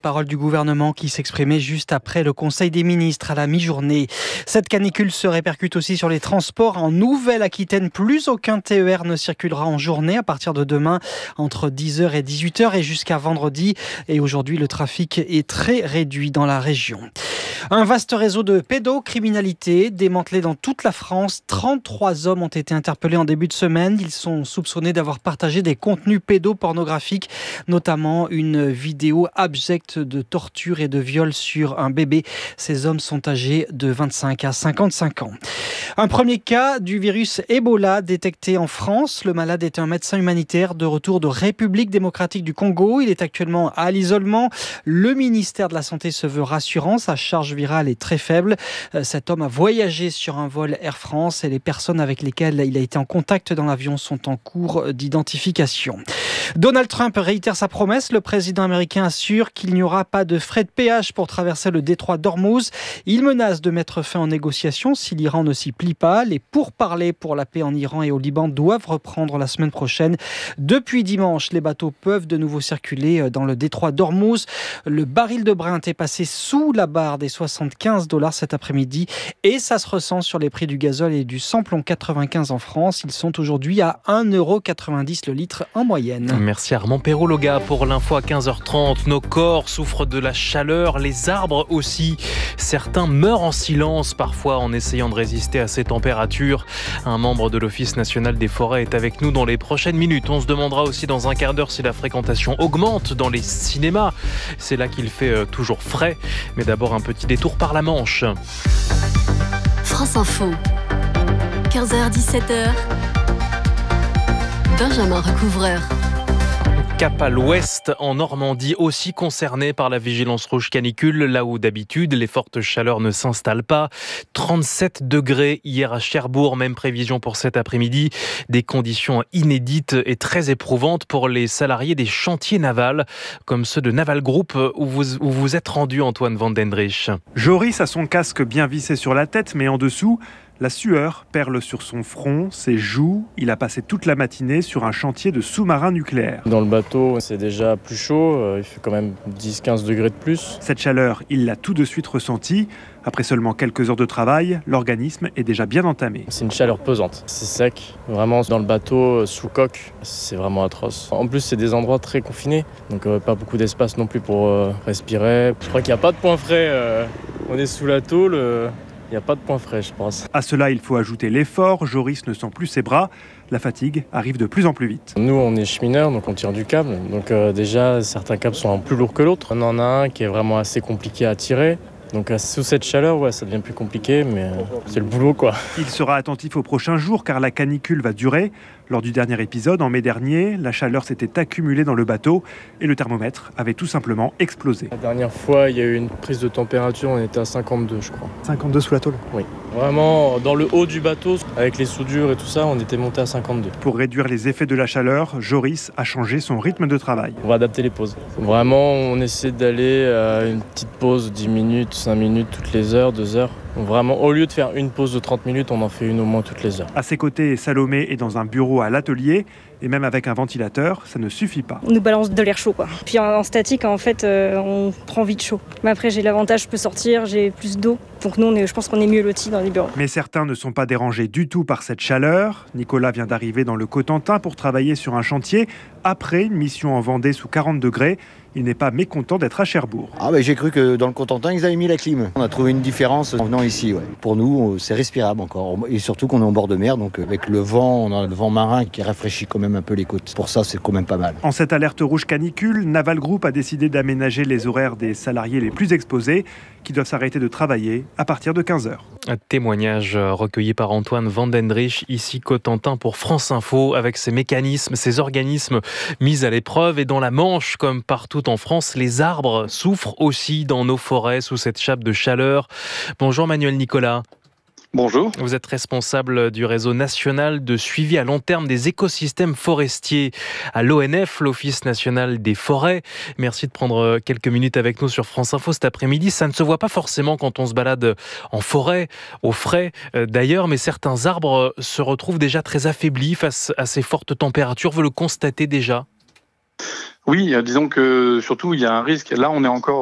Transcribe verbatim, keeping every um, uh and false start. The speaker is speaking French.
Parole du gouvernement qui s'exprimait juste après le Conseil des ministres à la mi-journée. Cette canicule se répercute aussi sur les transports. En Nouvelle-Aquitaine, plus aucun T E R ne circulera en journée à partir de demain entre dix heures et dix-huit heures et jusqu'à vendredi. Et aujourd'hui, le trafic est très réduit dans la région. Un vaste réseau de pédocriminalité démantelé dans toute la France. trente-trois hommes ont été interpellés en début de semaine. Ils sont soupçonnés d'avoir partagé des contenus pédopornographiques, notamment une vidéo abjecte de torture et de viol sur un bébé. Ces hommes sont âgés de vingt-cinq à cinquante-cinq ans. Un premier cas du virus Ebola détecté en France. Le malade est un médecin humanitaire de retour de République démocratique du Congo. Il est actuellement à l'isolement. Le ministère de la Santé se veut rassurant. Sa charge virale est très faible. Cet homme a voyagé sur un vol Air France et les personnes avec lesquelles il a été en contact dans l'avion sont en cours d'identification. Donald Trump réitère sa promesse. Le président américain assure qu'il n'y aura pas de frais de péage pour traverser le détroit d'Ormuz. Il menace de mettre fin aux négociations si l'Iran ne s'y plie pas. Les pourparlers pour la paix en Iran et au Liban doivent reprendre la semaine prochaine. Depuis dimanche, les bateaux peuvent de nouveau circuler dans le détroit d'Ormuz. Le baril de Brent est passé sous la barre des soixante-quinze dollars cet après-midi et ça se ressent sur les prix du gazole et du samplon quatre-vingt-quinze en France. Ils sont aujourd'hui à un euro quatre-vingt-dix le litre en moyenne. Merci Armand Perrault-Loga pour l'info à quinze heures trente. Nos corps souffrent de la chaleur, les arbres aussi. Certains meurent en silence parfois en essayant de résister à ces températures. Un membre de l'Office national des forêts est avec nous dans les prochaines minutes. On se demandera aussi dans un quart d'heure si la fréquentation augmente dans les cinémas. C'est là qu'il fait toujours frais. Mais d'abord un petit détour par la Manche. France Info, quinze heures dix-sept heures. Benjamin Recouvreur. Cap à l'ouest, en Normandie, aussi concerné par la vigilance rouge canicule, là où d'habitude les fortes chaleurs ne s'installent pas. trente-sept degrés hier à Cherbourg, même prévision pour cet après-midi. Des conditions inédites et très éprouvantes pour les salariés des chantiers navals, comme ceux de Naval Group où vous où vous êtes rendu, Antoine Van Dendrich. Joris a son casque bien vissé sur la tête, mais en dessous, la sueur perle sur son front, ses joues. Il a passé toute la matinée sur un chantier de sous-marins nucléaires. Dans le bateau, c'est déjà plus chaud. Il fait quand même dix à quinze degrés de plus. Cette chaleur, il l'a tout de suite ressentie. Après seulement quelques heures de travail, l'organisme est déjà bien entamé. C'est une chaleur pesante. C'est sec. Vraiment, dans le bateau, sous coque, c'est vraiment atroce. En plus, c'est des endroits très confinés. Donc, euh, pas beaucoup d'espace non plus pour euh, respirer. Je crois qu'il n'y a pas de point frais. Euh, on est sous la tôle. Euh... Il n'y a pas de point frais, je pense. À cela, il faut ajouter l'effort. Joris ne sent plus ses bras. La fatigue arrive de plus en plus vite. Nous, on est chemineurs, donc on tire du câble. Donc euh, déjà, certains câbles sont plus lourds que l'autre. On en a un qui est vraiment assez compliqué à tirer. Donc euh, sous cette chaleur, ouais, ça devient plus compliqué, mais euh, c'est le boulot, quoi. Il sera attentif aux prochains jours, car la canicule va durer. Lors du dernier épisode, en mai dernier, la chaleur s'était accumulée dans le bateau et le thermomètre avait tout simplement explosé. La dernière fois, il y a eu une prise de température, on était à cinquante-deux, je crois. cinquante-deux sous la tôle ? Oui. Vraiment, dans le haut du bateau, avec les soudures et tout ça, on était monté à cinquante-deux. Pour réduire les effets de la chaleur, Joris a changé son rythme de travail. On va adapter les pauses. Vraiment, on essaie d'aller à une petite pause, dix minutes, cinq minutes, toutes les heures, deux heures. Donc vraiment, au lieu de faire une pause de trente minutes, on en fait une au moins toutes les heures. À ses côtés, Salomé est dans un bureau à l'atelier. Et même avec un ventilateur, ça ne suffit pas. On nous balance de l'air chaud, quoi. Puis en statique, en fait, euh, on prend vite chaud. Mais après, j'ai l'avantage, je peux sortir, j'ai plus d'eau. Donc nous, on est, je pense qu'on est mieux lotis dans les bureaux. Mais certains ne sont pas dérangés du tout par cette chaleur. Nicolas vient d'arriver dans le Cotentin pour travailler sur un chantier. Après une mission en Vendée sous quarante degrés, il n'est pas mécontent d'être à Cherbourg. Ah bah, j'ai cru que dans le Cotentin, ils avaient mis la clim. On a trouvé une différence en venant ici. Ouais. Pour nous, c'est respirable encore. Et surtout qu'on est en bord de mer, donc avec le vent, on a le vent marin qui rafraîchit quand même un peu les côtes. Pour ça, c'est quand même pas mal. En cette alerte rouge canicule, Naval Group a décidé d'aménager les horaires des salariés les plus exposés qui doivent s'arrêter de travailler à partir de quinze heures. Un témoignage recueilli par Antoine Van Dendrich, ici Cotentin pour France Info, avec ces mécanismes, ces organismes mis à l'épreuve. Et dans la Manche, comme partout en France, les arbres souffrent aussi dans nos forêts sous cette chape de chaleur. Bonjour Manuel Nicolas. Bonjour. Vous êtes responsable du réseau national de suivi à long terme des écosystèmes forestiers à l'O N F, l'Office national des forêts. Merci de prendre quelques minutes avec nous sur France Info cet après-midi. Ça ne se voit pas forcément quand on se balade en forêt, au frais d'ailleurs, mais certains arbres se retrouvent déjà très affaiblis face à ces fortes températures. Vous le constatez déjà ? Oui, disons que surtout il y a un risque. Là, on est encore